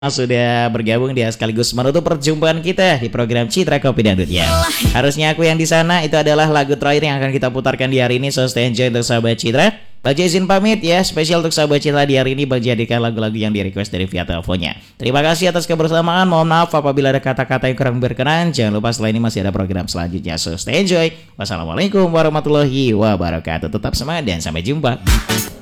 sudah bergabung dia sekaligus menutup perjumpaan kita di program Citra Kopi Dangdut ya. Harusnya aku yang di sana itu adalah lagu terakhir yang akan kita putarkan di hari ini. So stay enjoy untuk sahabat Citra. Baca izin pamit ya, spesial untuk sahabat Citra di hari ini menjadikan lagu-lagu yang di request dari via teleponnya. Terima kasih atas kebersamaan. Mohon maaf apabila ada kata-kata yang kurang berkenan. Jangan lupa setelah ini masih ada program selanjutnya. So stay enjoy. Wassalamualaikum warahmatullahi wabarakatuh. Tetap semangat dan sampai jumpa.